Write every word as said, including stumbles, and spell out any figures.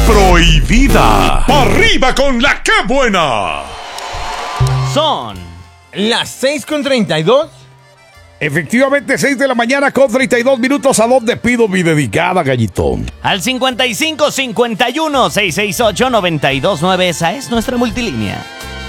prohibida. ¡Arriba con la que buena! Son las seis con treinta y dos. Efectivamente, seis de la mañana con treinta y dos minutos. ¿A dónde pido mi dedicada, Gallitón? Al cincuenta y cinco cincuenta y uno seiscientos sesenta y ocho noventa y dos nueve. Esa es nuestra multilínea.